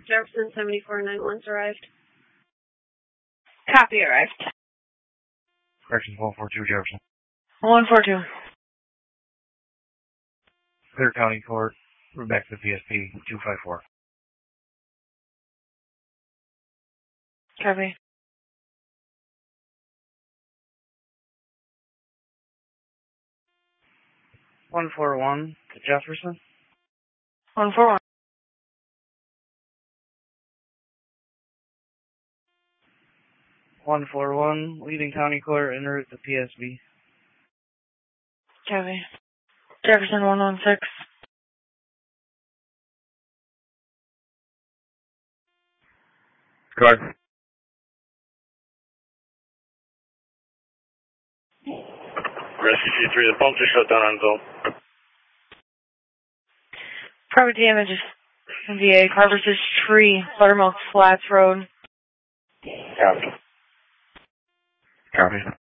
Jefferson 7491's arrived. Copy, arrived. Corrections 142 Jefferson. 142. Clear County Court. We're back to the PSP 254. Copy. (141) to Jefferson. 141. (141) leaving County Court en route to PSB. Copy. Jefferson 116. Guard. Rescue C3, the pumps are shut down on zone. Property damages. VA, Carver's Tree, Buttermilk Flats Road. Copy. Copy.